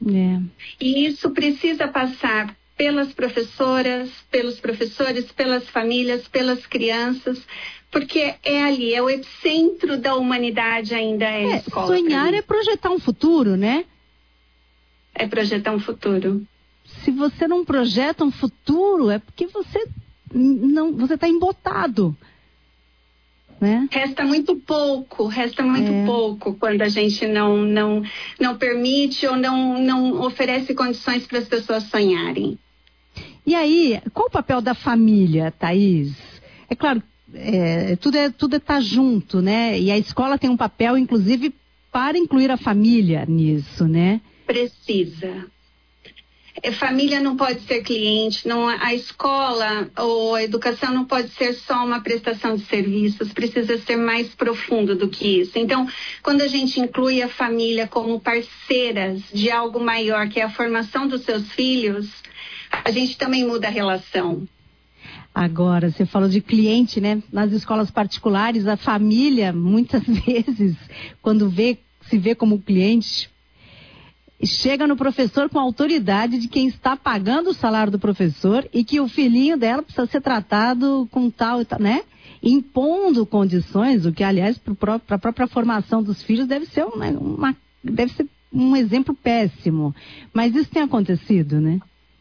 É. E isso precisa passar pelas professoras, pelos professores, pelas famílias, pelas crianças, porque é ali, é o epicentro da humanidade ainda é a escola. Sonhar é projetar um futuro, né? É projetar um futuro. Se você não projeta um futuro, é porque você está embotado, né? Resta muito pouco quando a gente não permite ou não oferece condições para as pessoas sonharem. E aí, qual o papel da família, Thaís? É claro, tudo tá junto, né? E a escola tem um papel, inclusive, para incluir a família nisso, né? Precisa. Família não pode ser cliente, a escola ou a educação não pode ser só uma prestação de serviços, precisa ser mais profundo do que isso. Então, quando a gente inclui a família como parceiras de algo maior, que é a formação dos seus filhos, a gente também muda a relação. Agora, você falou de cliente, né? Nas escolas particulares, a família, muitas vezes, quando se vê como cliente, chega no professor com a autoridade de quem está pagando o salário do professor e que o filhinho dela precisa ser tratado com tal e tal, né? Impondo condições, o que, aliás, para a própria formação dos filhos deve ser um exemplo péssimo. Mas isso tem acontecido, né?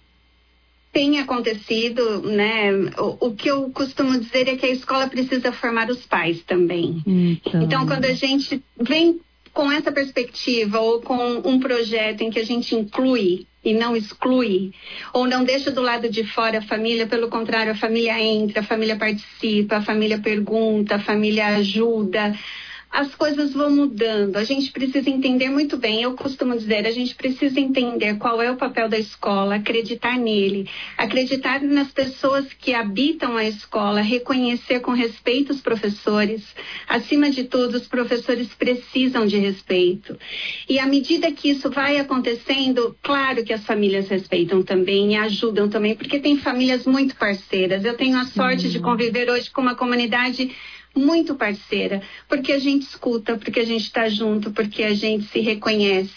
Tem acontecido, né? O que eu costumo dizer é que a escola precisa formar os pais também. Então quando a gente vem com essa perspectiva ou com um projeto em que a gente inclui e não exclui, ou não deixa do lado de fora a família, pelo contrário, a família entra, a família participa, a família pergunta, a família ajuda, as coisas vão mudando. A gente precisa entender muito bem, eu costumo dizer, a gente precisa entender qual é o papel da escola, acreditar nele, acreditar nas pessoas que habitam a escola, reconhecer com respeito os professores. Acima de tudo, os professores precisam de respeito. E à medida que isso vai acontecendo, claro que as famílias respeitam também e ajudam também, porque tem famílias muito parceiras. Eu tenho a sorte de conviver hoje com uma comunidade muito parceira, porque a gente escuta, porque a gente está junto, porque a gente se reconhece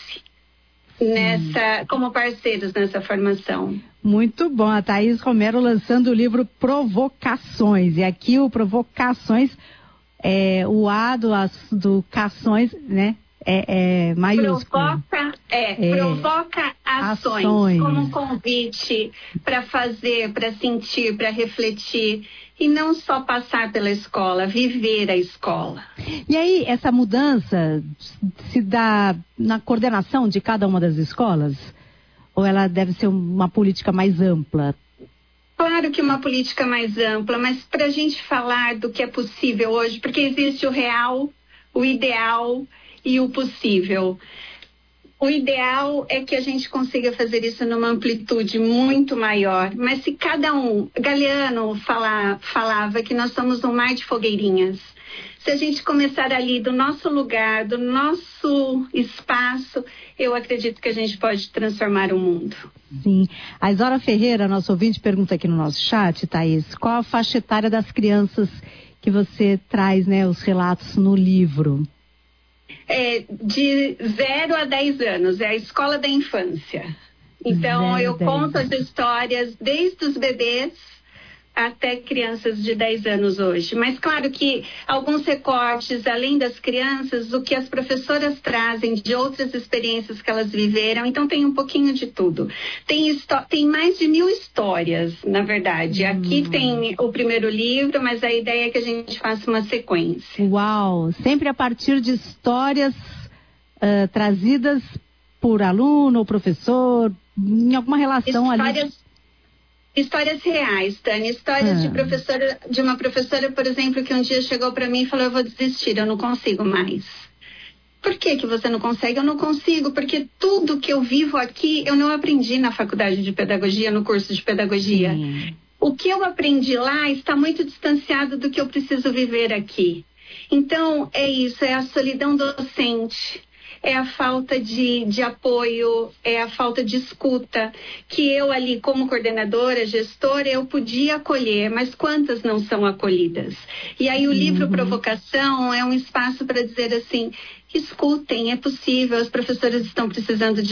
como parceiros nessa formação. Muito bom, a Thaís Romero lançando o livro Provocações, e aqui o Provocações, o A do Cações, né? É maiúsculo. Provoca ações, como um convite para fazer, para sentir, para refletir. E não só passar pela escola, viver a escola. E aí, essa mudança se dá na coordenação de cada uma das escolas? Ou ela deve ser uma política mais ampla? Claro que uma política mais ampla, mas para a gente falar do que é possível hoje, porque existe o real, o ideal e o possível. O ideal é que a gente consiga fazer isso numa amplitude muito maior, mas se cada um... Galeano falava que nós somos um mar de fogueirinhas. Se a gente começar ali do nosso lugar, do nosso espaço, eu acredito que a gente pode transformar o mundo. Sim. A Isora Ferreira, nosso ouvinte, pergunta aqui no nosso chat, Thaís, qual a faixa etária das que você traz, né, os relatos no livro? De 0 a 10 anos, é a escola da infância. Então, eu conto as histórias desde os bebês até crianças de 10 anos hoje. Mas claro que alguns recortes, além das crianças, o que as professoras trazem de outras experiências que elas viveram, então tem um pouquinho de tudo. Tem mais de 1000 histórias, na verdade. Aqui tem o primeiro livro, mas a ideia é que a gente faça uma sequência. Uau! Sempre a partir de histórias trazidas por aluno ou professor, em alguma relação ali... Histórias reais, Tânia. Histórias de uma professora, por exemplo, que um dia chegou para mim e falou: eu vou desistir, eu não consigo mais. Por que você não consegue? Eu não consigo, porque tudo que eu vivo aqui, eu não aprendi na faculdade de pedagogia, no curso de pedagogia. Sim. O que eu aprendi lá está muito distanciado do que eu preciso viver aqui. Então, é isso, é a solidão docente. É a falta de apoio, é a falta de escuta, que eu ali como coordenadora, gestora, eu podia acolher, mas quantas não são acolhidas? E aí o livro Provocação é um espaço para dizer assim, escutem, é possível, as professoras estão precisando de